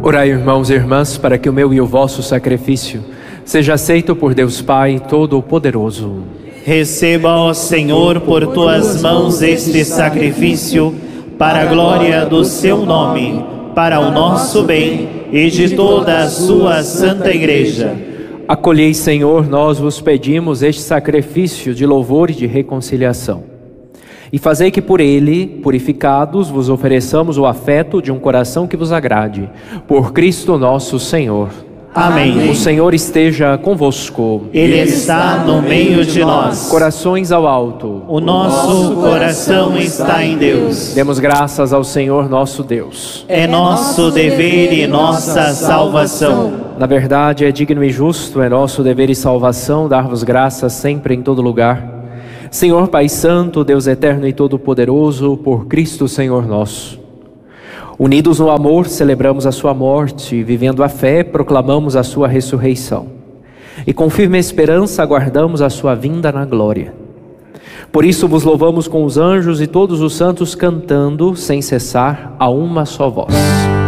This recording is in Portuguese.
Orai, irmãos e irmãs, para que o meu e o vosso sacrifício seja aceito por Deus Pai Todo-Poderoso. Receba, ó Senhor, por tuas mãos este sacrifício, para a glória do seu nome, para o nosso bem e de toda a sua santa Igreja. Acolhei, Senhor, nós vos pedimos este sacrifício de louvor e de reconciliação. E fazei que por ele, purificados, vos ofereçamos o afeto de um coração que vos agrade. Por Cristo nosso Senhor. Amém. O Senhor esteja convosco. Ele está no meio de nós. Corações ao alto. O nosso coração está em Deus. Demos graças ao Senhor nosso Deus. É nosso dever e nossa salvação. Na verdade, é digno e justo, é nosso dever e salvação dar-vos graças sempre em todo lugar. Senhor Pai Santo, Deus eterno e todo-poderoso, por Cristo Senhor nosso. Unidos no amor, celebramos a sua morte e, vivendo a fé, proclamamos a sua ressurreição. E com firme esperança aguardamos a sua vinda na glória. Por isso vos louvamos com os anjos e todos os santos cantando, sem cessar, a uma só voz.